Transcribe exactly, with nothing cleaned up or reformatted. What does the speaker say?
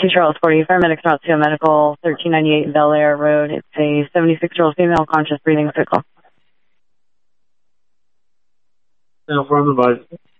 two Charles forty, paramedics route to a medical, thirteen ninety-eight Bel Air Road. It's a seventy-six-year-old female, conscious, breathing, critical. Now, for the device.